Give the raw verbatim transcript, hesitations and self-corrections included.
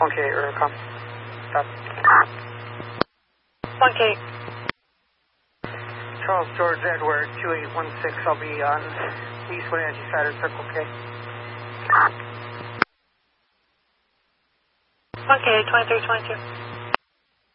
one K, Eurocom. Stop. one K. Charles George Edward, two eight one six, I'll be on East Wenatchee side of Circle K. one K, twenty-three twenty-two.